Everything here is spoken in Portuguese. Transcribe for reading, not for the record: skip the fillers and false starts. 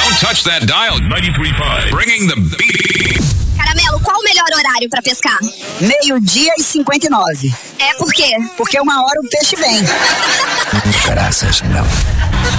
Don't touch that dial. 93.5. Bringing the beat. Caramelo, qual o melhor horário pra pescar? 12:59. É por quê? Porque 1 hora o peixe vem. Graças não.